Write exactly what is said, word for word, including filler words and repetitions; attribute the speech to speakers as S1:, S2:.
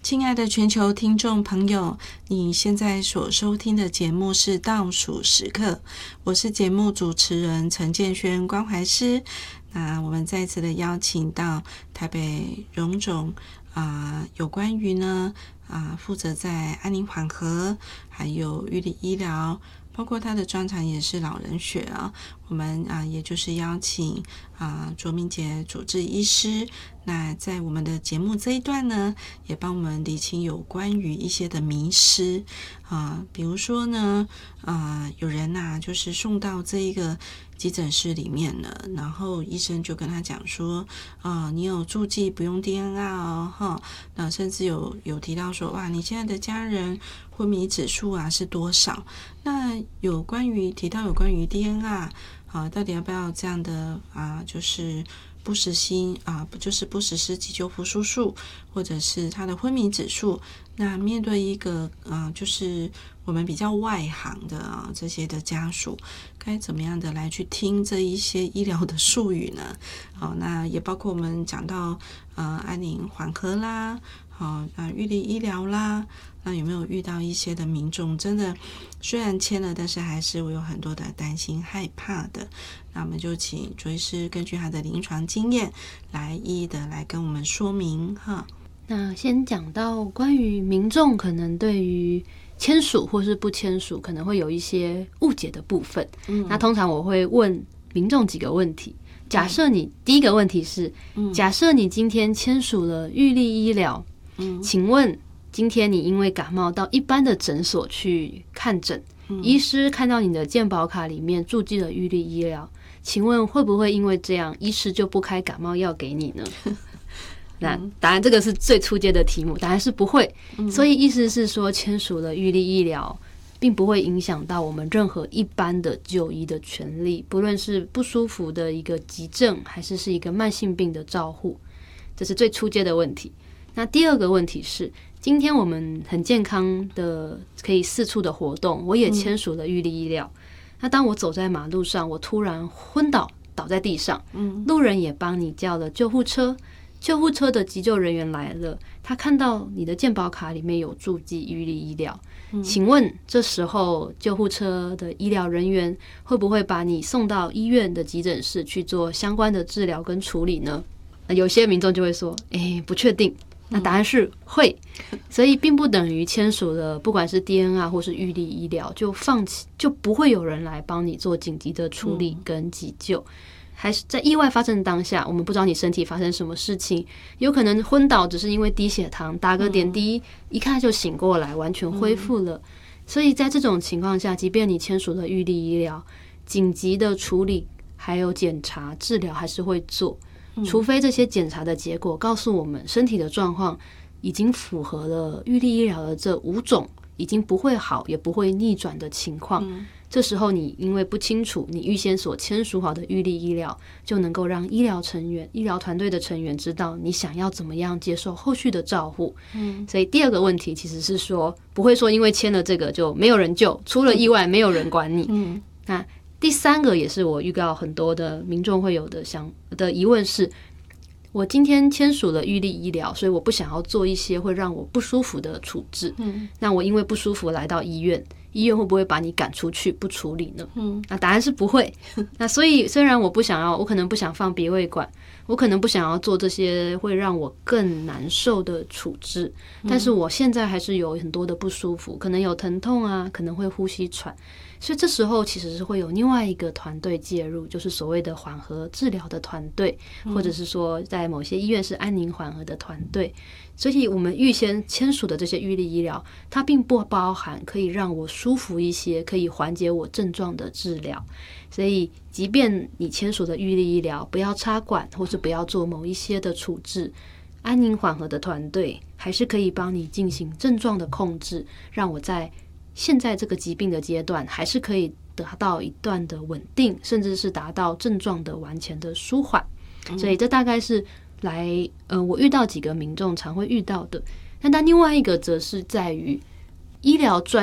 S1: 亲爱的全球听众朋友，你现在所收听的节目是倒数时刻，我是节目主持人陈建轩关怀师。那我们再次的邀请到台北荣总啊、呃，有关于呢啊、呃，负责在安宁缓和还有预立医疗，包括他的专长也是老人学啊。我们啊、呃，也就是邀请啊卓明杰主治医师，那在我们的节目这一段呢，也帮我们理清有关于一些的迷思啊、呃，比如说呢，啊、呃，有人呐、啊，就是送到这一个急诊室里面了，然后医生就跟他讲说，啊、呃，你有注记不用 D N R 哦，哈，那甚至有有提到说，哇，你现在的家人昏迷指数啊是多少？那有关于提到有关于 D N R 啊，到底要不要这样的啊，就是不实行啊，不就是不实施急救复苏术，或者是他的昏迷指数？那面对一个啊，就是我们比较外行的啊这些的家属，该怎么样的来去听这一些医疗的术语呢？好、啊，那也包括我们讲到呃安宁缓和啦，好啊预立医疗啦。那有没有遇到一些的民众真的虽然签了，但是还是会有很多的担心害怕的？那我们就请卓医师根据他的临床经验来一一的来跟我们说明哈。
S2: 那先讲到关于民众可能对于签署或是不签署可能会有一些误解的部分、嗯、那通常我会问民众几个问题。假设你、嗯、第一个问题是、嗯、假设你今天签署了预立医疗、嗯、请问今天你因为感冒到一般的诊所去看诊、嗯、医师看到你的健保卡里面注记了预立医疗，请问会不会因为这样医师就不开感冒药给你呢？那当然这个是最初阶的题目，当然是不会、嗯、所以意思是说签署了预立医疗并不会影响到我们任何一般的就医的权利，不论是不舒服的一个急症还是是一个慢性病的照护，这是最初阶的问题。那第二个问题是今天我们很健康的可以四处的活动，我也签署了预立医疗、嗯、那当我走在马路上我突然昏倒倒在地上、嗯、路人也帮你叫了救护车，救护车的急救人员来了，他看到你的健保卡里面有注记预立医疗、嗯、请问这时候救护车的医疗人员会不会把你送到医院的急诊室去做相关的治疗跟处理呢？那有些民众就会说诶不确定，那答案是会，所以并不等于签署了不管是 D N R 或是预立医疗就放弃，就不会有人来帮你做紧急的处理跟急救、嗯，还是在意外发生当下，我们不知道你身体发生什么事情，有可能昏倒只是因为低血糖，打个点滴、嗯、一看就醒过来，完全恢复了、嗯、所以在这种情况下，即便你签署了预立医疗，紧急的处理还有检查治疗还是会做，除非这些检查的结果告诉我们身体的状况已经符合了预立医疗的这五种已经不会好也不会逆转的情况、嗯，这时候你因为不清楚你预先所签署好的预立医疗，就能够让医疗成员医疗团队的成员知道你想要怎么样接受后续的照护、嗯、所以第二个问题其实是说不会说因为签了这个就没有人救，出了意外没有人管你、嗯、那第三个也是我预告很多的民众会有的想的疑问是，我今天签署了预立医疗，所以我不想要做一些会让我不舒服的处置、嗯、那我因为不舒服来到医院，医院会不会把你赶出去不处理呢？嗯，那答案是不会。那所以虽然我不想要，我可能不想放鼻胃管，我可能不想要做这些会让我更难受的处置、嗯、但是我现在还是有很多的不舒服，可能有疼痛啊，可能会呼吸喘，所以这时候其实是会有另外一个团队介入，就是所谓的缓和治疗的团队、嗯、或者是说在某些医院是安宁缓和的团队。所以我们预先签署的这些预立医疗，它并不包含可以让我舒服一些，可以缓解我症状的治疗。所以即便你签署的预立医疗不要插管或是不要做某一些的处置，安宁缓和的团队还是可以帮你进行症状的控制，让我在现在这个疾病的阶段还是可以得到一段的稳定，甚至是达到症状的完全的舒缓。所以这大概是来呃，我遇到几个民众常会遇到的。那但另外一个则是在于医疗专